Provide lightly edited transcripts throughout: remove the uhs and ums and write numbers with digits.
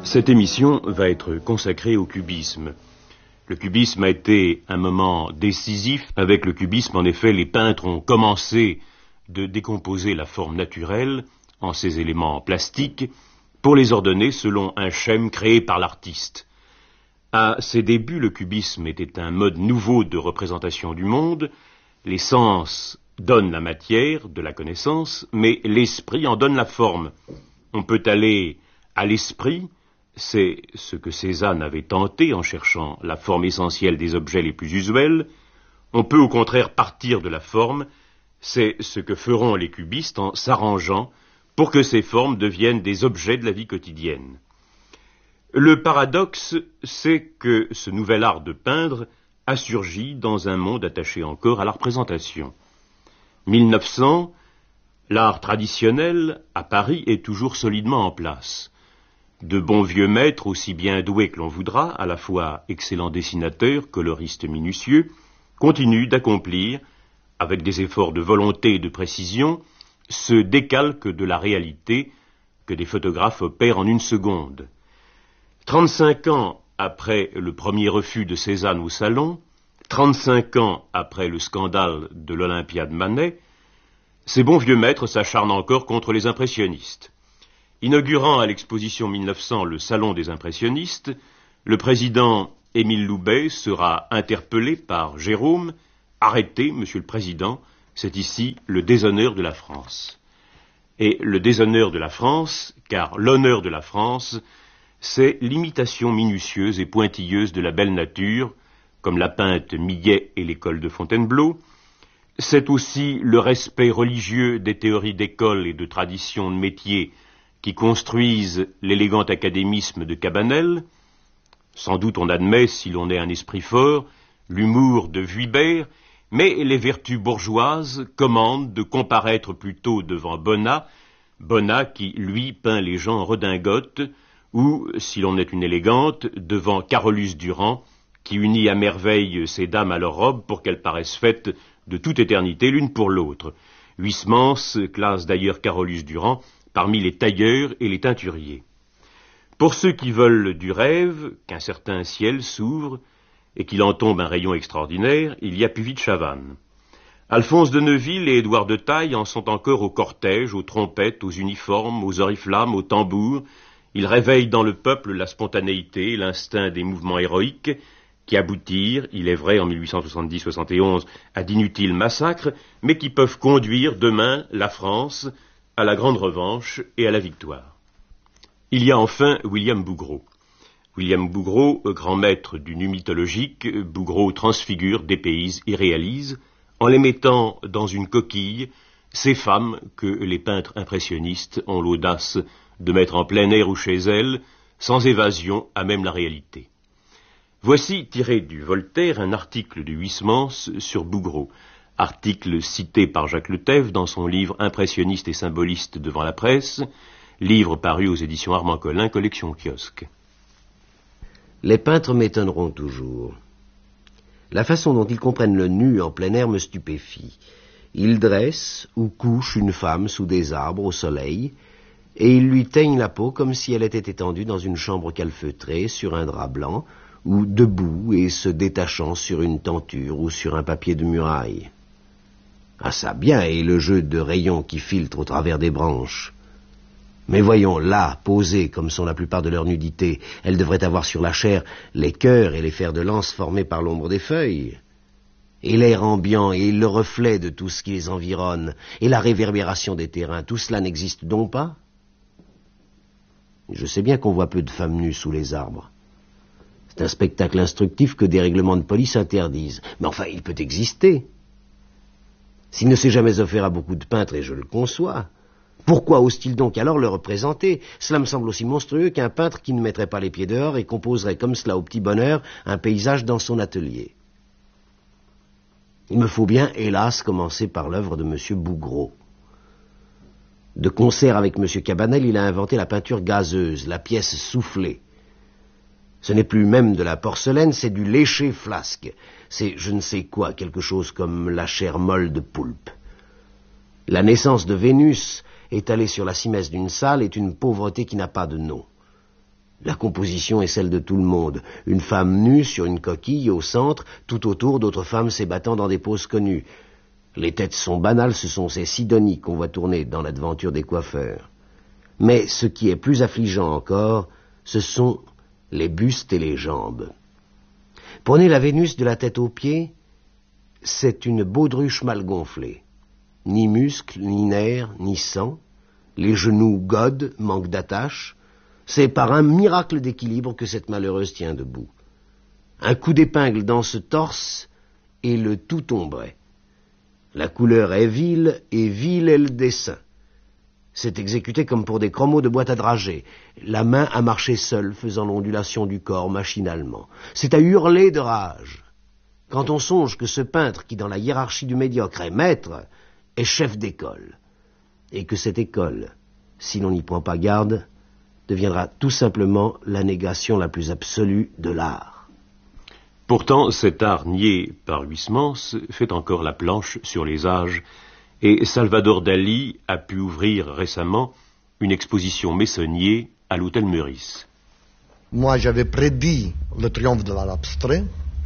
Cette émission va être consacrée au cubisme. Le cubisme a été un moment décisif. Avec le cubisme, en effet, les peintres ont commencé de décomposer la forme naturelle en ses éléments plastiques pour les ordonner selon un schème créé par l'artiste. À ses débuts, le cubisme était un mode nouveau de représentation du monde. Les sens donnent la matière de la connaissance, mais l'esprit en donne la forme. On peut aller à l'esprit. C'est ce que Cézanne avait tenté en cherchant la forme essentielle des objets les plus usuels. On peut au contraire partir de la forme. C'est ce que feront les cubistes en s'arrangeant pour que ces formes deviennent des objets de la vie quotidienne. Le paradoxe, c'est que ce nouvel art de peindre a surgi dans un monde attaché encore à la représentation. 1900, l'art traditionnel à Paris est toujours solidement en place. De bons vieux maîtres, aussi bien doués que l'on voudra, à la fois excellents dessinateurs, coloristes minutieux, continuent d'accomplir, avec des efforts de volonté et de précision, ce décalque de la réalité que des photographes opèrent en une seconde. 35 ans après le premier refus de Cézanne au Salon, 35 ans après le scandale de l'Olympia de Manet, ces bons vieux maîtres s'acharnent encore contre les impressionnistes. Inaugurant à l'exposition 1900 le Salon des impressionnistes, le président Émile Loubet sera interpellé par Jérôme. « Arrêtez, monsieur le président, c'est ici le déshonneur de la France. » Et le déshonneur de la France, car l'honneur de la France, c'est l'imitation minutieuse et pointilleuse de la belle nature, comme l'a peinte Millet et l'école de Fontainebleau. C'est aussi le respect religieux des théories d'école et de traditions de métier qui construisent l'élégant académisme de Cabanel. Sans doute on admet, si l'on est un esprit fort, l'humour de Vuibert, mais les vertus bourgeoises commandent de comparaître plutôt devant Bonnat qui, lui, peint les gens en redingote, ou, si l'on est une élégante, devant Carolus Duran, qui unit à merveille ces dames à leurs robes pour qu'elles paraissent faites de toute éternité l'une pour l'autre. Huysmans classe d'ailleurs Carolus Duran parmi les tailleurs et les teinturiers. Pour ceux qui veulent du rêve, qu'un certain ciel s'ouvre et qu'il en tombe un rayon extraordinaire, il y a Puvis de Chavannes. Alphonse de Neuville et Édouard de Taille en sont encore au cortège, aux trompettes, aux uniformes, aux oriflammes, aux tambours. Ils réveillent dans le peuple la spontanéité, l'instinct des mouvements héroïques qui aboutirent, il est vrai, en 1870-71, à d'inutiles massacres, mais qui peuvent conduire demain la France à la grande revanche et à la victoire. Il y a enfin William Bouguereau. William Bouguereau, grand maître du nu mythologique, Bouguereau transfigure, dépayse et réalise, en les mettant dans une coquille, ces femmes que les peintres impressionnistes ont l'audace de mettre en plein air ou chez elles, sans évasion à même la réalité. Voici, tiré du Voltaire, un article de Huysmans sur Bouguereau, article cité par Jacques Lethève dans son livre Impressionniste et symboliste devant la presse, livre paru aux éditions Armand Collin, collection Kiosque. Les peintres m'étonneront toujours. La façon dont ils comprennent le nu en plein air me stupéfie. Ils dressent ou couchent une femme sous des arbres au soleil, et ils lui teignent la peau comme si elle était étendue dans une chambre calfeutrée sur un drap blanc, ou debout et se détachant sur une tenture ou sur un papier de muraille. Ah ça bien, et le jeu de rayons qui filtrent au travers des branches. Mais voyons, là, posées comme sont la plupart de leur nudité, elles devraient avoir sur la chair les cœurs et les fers de lance formés par l'ombre des feuilles. Et l'air ambiant et le reflet de tout ce qui les environne, et la réverbération des terrains, tout cela n'existe donc pas? Je sais bien qu'on voit peu de femmes nues sous les arbres. C'est un spectacle instructif que des règlements de police interdisent. Mais enfin, il peut exister. S'il ne s'est jamais offert à beaucoup de peintres, et je le conçois, pourquoi osent-ils donc alors le représenter? Cela me semble aussi monstrueux qu'un peintre qui ne mettrait pas les pieds dehors et composerait comme cela au petit bonheur un paysage dans son atelier. Il me faut bien, hélas, commencer par l'œuvre de M. Bouguereau. De concert avec M. Cabanel, il a inventé la peinture gazeuse, la pièce soufflée. Ce n'est plus même de la porcelaine, c'est du léché flasque. C'est je ne sais quoi, quelque chose comme la chair molle de poulpe. La naissance de Vénus, étalée sur la simesse d'une salle, est une pauvreté qui n'a pas de nom. La composition est celle de tout le monde. Une femme nue sur une coquille au centre, tout autour d'autres femmes s'ébattant dans des poses connues. Les têtes sont banales, ce sont ces Sidonies qu'on voit tourner dans l'aventure des coiffeurs. Mais ce qui est plus affligeant encore, ce sont les bustes et les jambes. Prenez la Vénus de la tête aux pieds, c'est une baudruche mal gonflée. Ni muscles, ni nerfs, ni sang. Les genoux godent, manquent d'attache. C'est par un miracle d'équilibre que cette malheureuse tient debout. Un coup d'épingle dans ce torse et le tout tomberait. La couleur est vile et vil est le dessin. C'est exécuté comme pour des chromos de boîte à dragées. La main a marché seule, faisant l'ondulation du corps machinalement. C'est à hurler de rage. Quand on songe que ce peintre, qui dans la hiérarchie du médiocre est maître, est chef d'école, et que cette école, si l'on n'y prend pas garde, deviendra tout simplement la négation la plus absolue de l'art. Pourtant, cet art nié par Huysmans fait encore la planche sur les âges, et Salvador Dali a pu ouvrir récemment une exposition Meissonnier à l'hôtel Meurice. Moi, j'avais prédit le triomphe de l'art abstrait,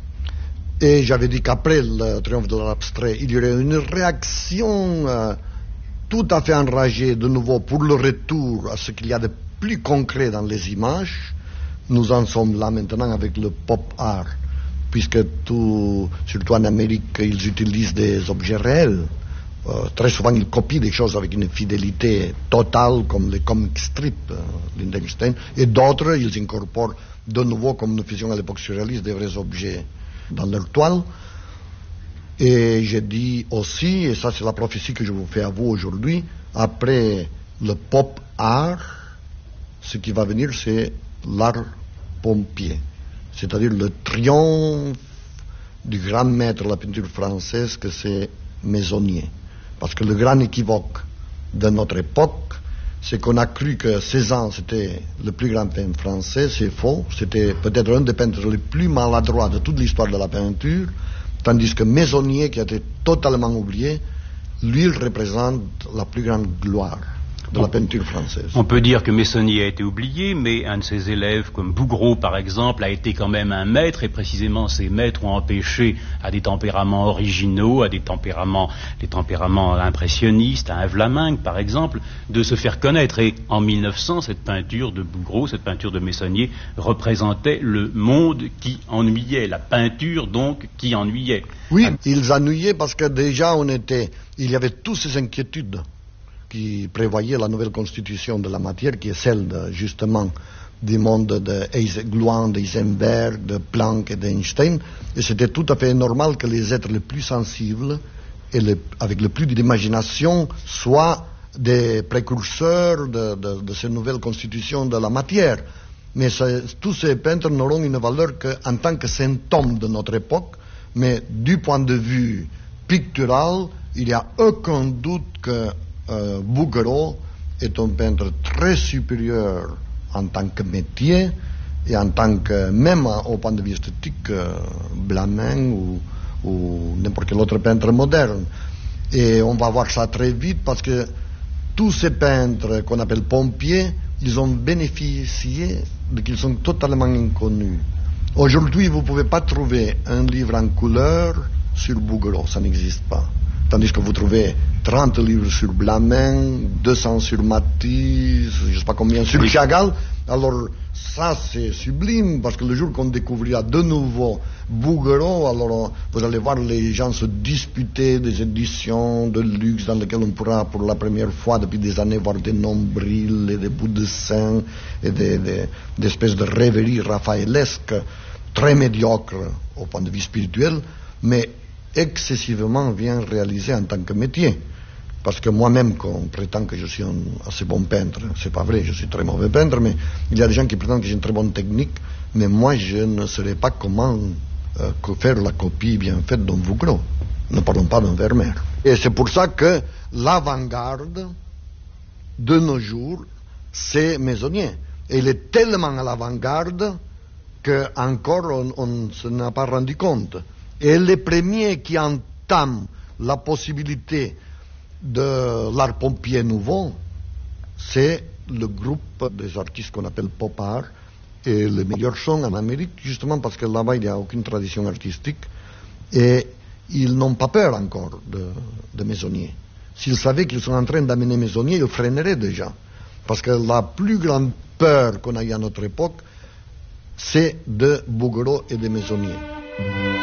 et j'avais dit qu'après le triomphe de l'art abstrait, il y aurait une réaction tout à fait enragée de nouveau pour le retour à ce qu'il y a de plus concret dans les images. Nous en sommes là maintenant avec le pop art, puisque surtout en Amérique, ils utilisent des objets réels. Très souvent, ils copient des choses avec une fidélité totale, comme les comic strips Lindenstein, et d'autres, ils incorporent de nouveau, comme nous faisions à l'époque surréaliste, des vrais objets dans leur toile. Et j'ai dit aussi, et ça c'est la prophétie que je vous fais à vous aujourd'hui, après le pop art, ce qui va venir, c'est l'art pompier, c'est-à-dire le triomphe du grand maître de la peinture française que c'est Meissonnier. Parce que le grand équivoque de notre époque, c'est qu'on a cru que Cézanne c'était le plus grand peintre français. C'est faux. C'était peut-être un des peintres les plus maladroits de toute l'histoire de la peinture, tandis que Meissonnier, qui a été totalement oublié, lui, il représente la plus grande gloire de la peinture française. On peut dire que Meissonnier a été oublié, mais un de ses élèves, comme Bouguereau par exemple, a été quand même un maître, et précisément ces maîtres ont empêché à des tempéraments originaux, à des tempéraments impressionnistes, à un Vlaminck par exemple, de se faire connaître. Et en 1900, cette peinture de Bouguereau, cette peinture de Meissonnier, représentait le monde qui ennuyait, la peinture donc qui ennuyait. Oui, ils ennuyaient parce que déjà il y avait toutes ces inquiétudes qui prévoyait la nouvelle constitution de la matière, qui est celle justement du monde de Glouan, d'Eisenberg, de Planck et d'Einstein. Et c'était tout à fait normal que les êtres les plus sensibles et avec le plus d'imagination soient des précurseurs de ces nouvelles constitutions de la matière. Mais tous ces peintres n'auront une valeur qu'en tant que symptôme de notre époque, mais du point de vue pictural, il n'y a aucun doute que Bouguereau est un peintre très supérieur en tant que métier et en tant que, même au point de vue esthétique, Vlaminck ou n'importe quel autre peintre moderne. Et on va voir ça très vite parce que tous ces peintres qu'on appelle pompiers, ils ont bénéficié de qu'ils sont totalement inconnus. Aujourd'hui, vous ne pouvez pas trouver un livre en couleur sur Bouguereau, ça n'existe pas. Tandis que vous trouvez 30 livres sur Vlaminck, 200 sur Matisse, je ne sais pas combien sur Chagall. Alors ça c'est sublime, parce que le jour qu'on découvrira de nouveau Bouguereau, alors vous allez voir les gens se disputer des éditions de luxe dans lesquelles on pourra pour la première fois depuis des années voir des nombrils et des bouts de seins et des espèces de rêveries raphaëlesques très médiocres au point de vue spirituel, mais excessivement bien réalisé en tant que métier. Parce que moi-même, qu'on prétend que je suis un assez bon peintre, c'est pas vrai, je suis très mauvais peintre, mais il y a des gens qui prétendent que j'ai une très bonne technique, mais moi je ne saurais pas comment faire la copie bien faite d'un Bouguereau. Ne parlons pas d'un Vermeer. Et c'est pour ça que l'avant-garde de nos jours, c'est Meissonnier. Et il est tellement à l'avant-garde qu'encore on ne s'en a pas rendu compte. Et les premiers qui entament la possibilité de l'art pompier nouveau, c'est le groupe des artistes qu'on appelle pop art, et les meilleurs sont en Amérique, justement parce que là-bas il n'y a aucune tradition artistique et ils n'ont pas peur encore de maisonniers. S'ils savaient qu'ils sont en train d'amener maisonniers, ils freineraient déjà. Parce que la plus grande peur qu'on a eu à notre époque, c'est de Bouguereau et des maisonniers.